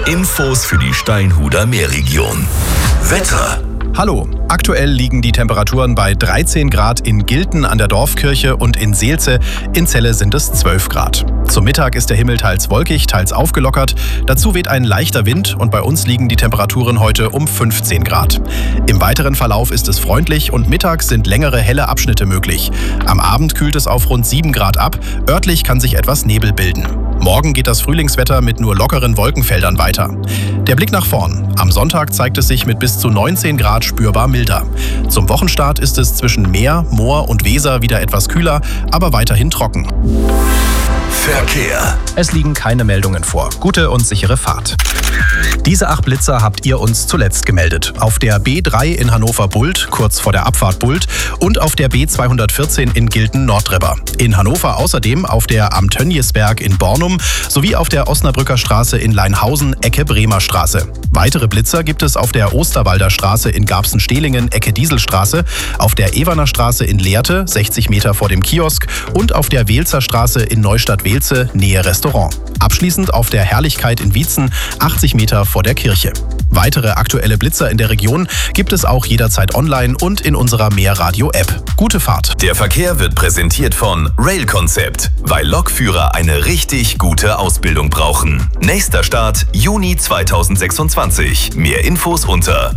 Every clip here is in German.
Infos für die Steinhuder Meerregion. Wetter. Hallo, aktuell liegen die Temperaturen bei 13 Grad in Gilten an der Dorfkirche und in Seelze. In Celle sind es 12 Grad. Zum Mittag ist der Himmel teils wolkig, teils aufgelockert. Dazu weht ein leichter Wind und bei uns liegen die Temperaturen heute um 15 Grad. Im weiteren Verlauf ist es freundlich und mittags sind längere helle Abschnitte möglich. Am Abend kühlt es auf rund 7 Grad ab. Örtlich kann sich etwas Nebel bilden. Morgen geht das Frühlingswetter mit nur lockeren Wolkenfeldern weiter. Der Blick nach vorn. Am Sonntag zeigt es sich mit bis zu 19 Grad spürbar milder. Zum Wochenstart ist es zwischen Meer, Moor und Weser wieder etwas kühler, aber weiterhin trocken. Verkehr. Es liegen keine Meldungen vor. Gute und sichere Fahrt. Diese 8 Blitzer habt ihr uns zuletzt gemeldet. Auf der B3 in Hannover-Bult, kurz vor der Abfahrt Bult, und auf der B214 in Gilten-Nordrebber. In Hannover außerdem auf der Am Tönniesberg in Bornum sowie auf der Osnabrücker Straße in Leinhausen, Ecke Bremer Straße. Weitere Blitzer gibt es auf der Osterwalder Straße in Garbsen-Stehlingen, Ecke Dieselstraße, auf der Ewerner Straße in Lehrte, 60 Meter vor dem Kiosk, und auf der Weelzer Straße in Neustadt-Weelze, Nähe Restaurant. Abschließend auf der Herrlichkeit in Wietzen, 80 Meter vor der Kirche. Weitere aktuelle Blitzer in der Region gibt es auch jederzeit online und in unserer Meerradio-App. Gute Fahrt! Der Verkehr wird präsentiert von Rail Concept, weil Lokführer eine richtig gute Ausbildung brauchen. Nächster Start Juni 2026. Mehr Infos unter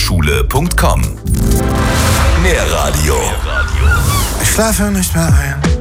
lokfahrschule.com. Meerradio. Ich schlafe nicht mehr ein.